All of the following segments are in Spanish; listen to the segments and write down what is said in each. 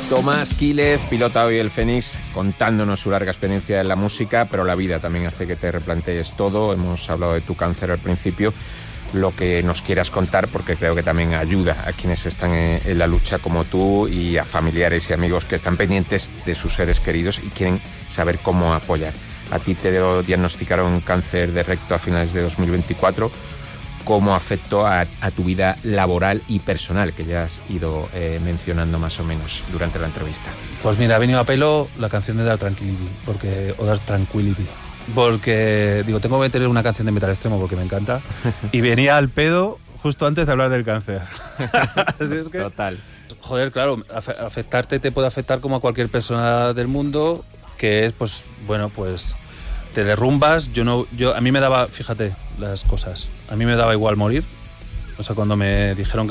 Tomás Quílez pilota hoy el Fénix contándonos su larga experiencia en la música, pero la vida también hace que te replantees todo. Hemos hablado de tu cáncer al principio, lo que nos quieras contar, porque creo que también ayuda a quienes están en la lucha como tú y a familiares y amigos que están pendientes de sus seres queridos y quieren saber cómo apoyar. A ti te diagnosticaron cáncer de recto a finales de 2024. ¿Cómo afectó a tu vida laboral y personal, que ya has ido mencionando más o menos durante la entrevista? Pues mira, ha venido a pelo la canción de Dark Tranquility, porque digo, tengo que tener una canción de metal extremo porque me encanta, y venía al pedo justo antes de hablar del cáncer. Así es que, total. Joder, claro, afectarte te puede afectar como a cualquier persona del mundo, que es, pues, bueno, pues te derrumbas. A mí me daba, fíjate las cosas, a mí me daba igual morir. O sea, cuando me dijeron que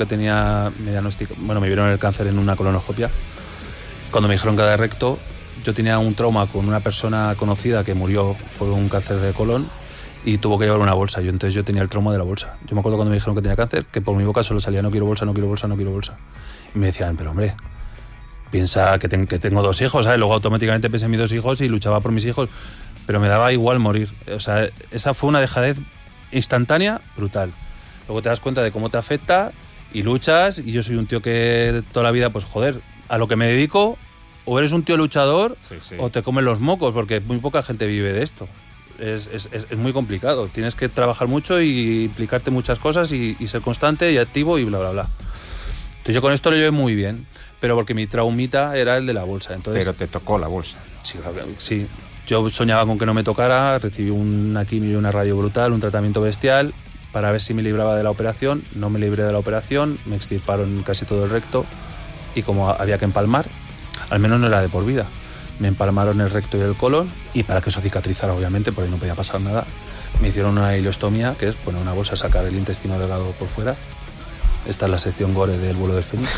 me vieron el cáncer en una colonoscopia, cuando me dijeron que era recto, yo tenía un trauma con una persona conocida que murió por un cáncer de colon y tuvo que llevar una bolsa. Entonces yo tenía el trauma de la bolsa. Yo me acuerdo cuando me dijeron que tenía cáncer, que por mi boca solo salía no quiero bolsa, no quiero bolsa, no quiero bolsa. Y me decían, pero hombre, piensa que tengo 2 hijos, ¿sabes? Luego automáticamente pensé en mis 2 hijos y luchaba por mis hijos, pero me daba igual morir. O sea, esa fue una dejadez instantánea, brutal. Luego te das cuenta de cómo te afecta y luchas, y yo soy un tío que toda la vida, pues joder, a lo que me dedico, o eres un tío luchador, sí. O te comen los mocos, porque muy poca gente vive de esto. Es muy complicado, tienes que trabajar mucho y implicarte en muchas cosas y ser constante y activo y bla, bla, bla. Entonces yo con esto lo llevé muy bien, pero porque mi traumita era el de la bolsa. Entonces, pero te tocó la bolsa. Sí. Yo soñaba con que no me tocara, recibí una quimio y una radio brutal, un tratamiento bestial, para ver si me libraba de la operación. No me libré de la operación, me extirparon casi todo el recto, y como había que empalmar, al menos no era de por vida, me empalmaron el recto y el colon, y para que eso cicatrizara, obviamente, porque no podía pasar nada, me hicieron una ileostomía, que es poner una bolsa, sacar el intestino delgado por fuera. Esta es la sección gore del vuelo del Fénix.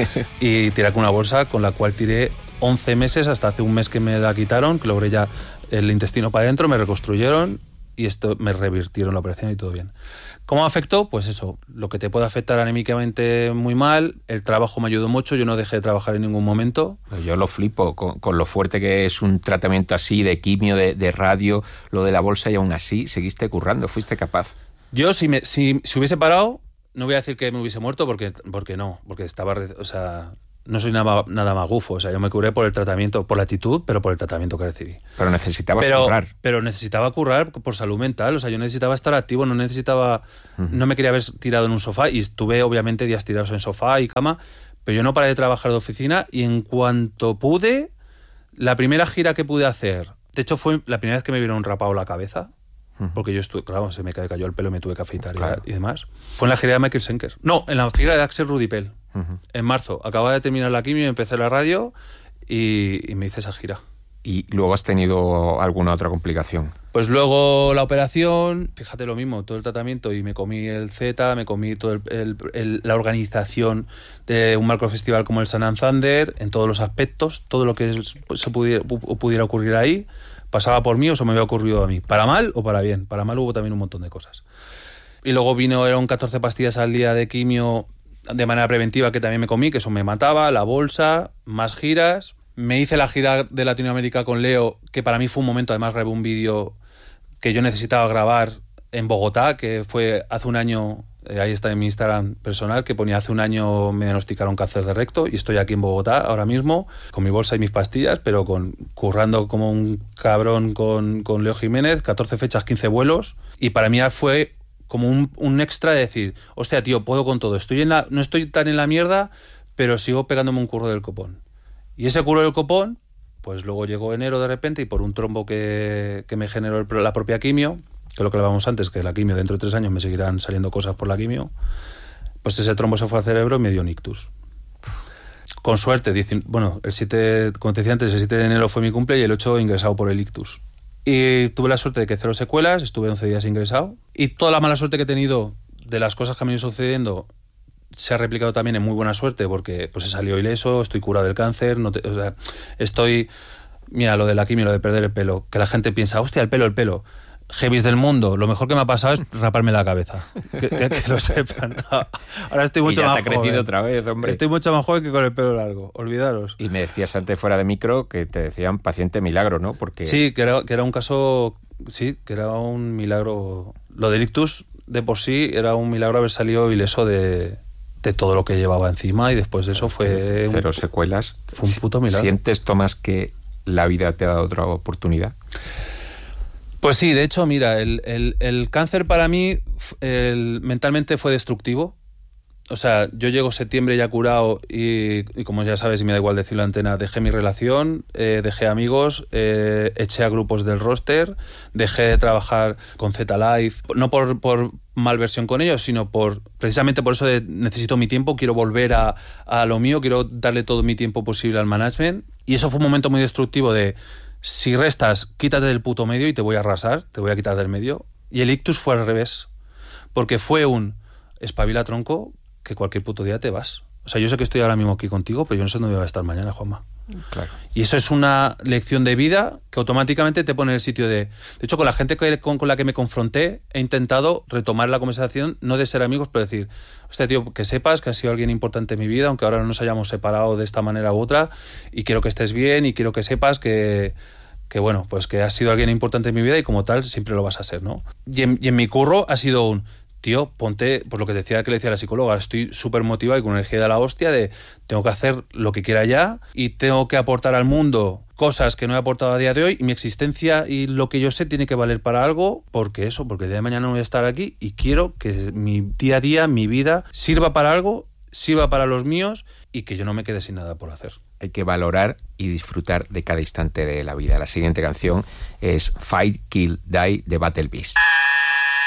Y tiré con una bolsa con la cual tiré 11 meses, hasta hace un mes que me la quitaron, que logré ya el intestino para adentro, me reconstruyeron y esto me revirtieron la operación y todo bien. ¿Cómo afectó? Pues eso, lo que te puede afectar anímicamente muy mal. El trabajo me ayudó mucho, yo no dejé de trabajar en ningún momento. Yo lo flipo con lo fuerte que es un tratamiento así de quimio, de radio, lo de la bolsa, y aún así seguiste currando, fuiste capaz. Yo si hubiese parado, no voy a decir que me hubiese muerto porque no, porque estaba, o sea, no soy nada magufo, o sea, yo me curé por el tratamiento, por la actitud, pero por el tratamiento que recibí. Pero necesitabas currar. Pero necesitaba currar por salud mental, o sea, yo necesitaba estar activo, no me quería haber tirado en un sofá, y estuve obviamente días tirados en sofá y cama, pero yo no paré de trabajar de oficina, y en cuanto pude, la primera gira que pude hacer, de hecho fue la primera vez que me vieron rapado la cabeza, porque yo estuve, claro, se me cayó el pelo y me tuve que afeitar, claro, y demás. Fue en la gira de Michael Schenker. No, en la gira de Axel Rudipel. En marzo. Acababa de terminar la quimio y empecé la radio y me hice esa gira. ¿Y luego has tenido alguna otra complicación? Pues luego la operación, fíjate lo mismo, todo el tratamiento, y me comí el Z, me comí todo la organización de un macrofestival como el Sun and Thunder, en todos los aspectos, todo lo que se pudiera ocurrir ahí, pasaba por mí o se me había ocurrido a mí, para mal o para bien. Para mal hubo también un montón de cosas. Y luego eran 14 pastillas al día de quimio de manera preventiva que también me comí, que eso me mataba, la bolsa, más giras. Me hice la gira de Latinoamérica con Leo, que para mí fue un momento, además grabé un vídeo que yo necesitaba grabar en Bogotá, que fue hace un año, ahí está en mi Instagram personal, que ponía hace un año me diagnosticaron cáncer de recto, y estoy aquí en Bogotá ahora mismo, con mi bolsa y mis pastillas, pero currando como un cabrón con Leo Jiménez, 14 fechas, 15 vuelos, y para mí fue como un extra de decir, hostia, tío, puedo con todo, no estoy tan en la mierda, pero sigo pegándome un curro del copón. Y ese curro del copón, pues luego llegó enero de repente, y por un trombo que me generó la propia quimio, que es lo que hablábamos antes, que la quimio dentro de 3 años me seguirán saliendo cosas por la quimio, pues ese trombo se fue al cerebro y me dio un ictus. Con suerte, como te decía antes, el 7 de enero fue mi cumple y el 8 ingresado por el ictus. Y tuve la suerte de que 0 secuelas, estuve 11 días ingresado, y toda la mala suerte que he tenido de las cosas que me han ido sucediendo se ha replicado también en muy buena suerte, porque pues he salido ileso, estoy curado del cáncer, mira, lo de la quimio, lo de perder el pelo, que la gente piensa, hostia, el pelo, heavies del mundo, lo mejor que me ha pasado es raparme la cabeza. Que lo sepan. Ahora estoy mucho más joven. Y ya te ha crecido otra vez, hombre. Estoy mucho más joven que con el pelo largo, olvidaros. Y me decías antes fuera de micro que te decían paciente milagro, ¿no? Porque... Sí, que era un caso... Sí, que era un milagro. Lo del ictus, de por sí, era un milagro haber salido ileso de todo lo que llevaba encima, y después de eso fue... Cero secuelas. Fue un puto milagro. ¿Sientes, Tomás, que la vida te ha dado otra oportunidad? Pues sí, de hecho, mira, el cáncer para mí mentalmente fue destructivo. O sea, yo llego septiembre ya curado y como ya sabes, y me da igual decirlo en antena, dejé mi relación, dejé amigos, eché a grupos del roster, dejé de trabajar con Z-Live, no por malversión con ellos, sino precisamente por eso necesito mi tiempo, quiero volver a lo mío, quiero darle todo mi tiempo posible al management. Y eso fue un momento muy destructivo de... Si restas, quítate del puto medio y te voy a arrasar, te voy a quitar del medio. Y el ictus fue al revés, porque fue un espabila, tronco, que cualquier puto día te vas. O sea, yo sé que estoy ahora mismo aquí contigo, pero yo no sé dónde voy a estar mañana, Juanma. Claro. Y eso es una lección de vida que automáticamente te pone en el sitio de... De hecho, con la gente con la que me confronté, he intentado retomar la conversación, no de ser amigos, pero decir, hostia, tío, que sepas que has sido alguien importante en mi vida, aunque ahora no nos hayamos separado de esta manera u otra, y quiero que estés bien, y quiero que sepas que bueno, pues que has sido alguien importante en mi vida, y como tal siempre lo vas a ser, ¿no? Y en mi curro ha sido un... Tío, ponte, pues lo que le decía la psicóloga, estoy súper motivado y con energía de la hostia de tengo que hacer lo que quiera ya y tengo que aportar al mundo cosas que no he aportado a día de hoy, y mi existencia y lo que yo sé tiene que valer para algo, porque el día de mañana no voy a estar aquí y quiero que mi día a día, mi vida, sirva para algo, sirva para los míos y que yo no me quede sin nada por hacer. Hay que valorar y disfrutar de cada instante de la vida. La siguiente canción es Fight, Kill, Die de Battle Beast.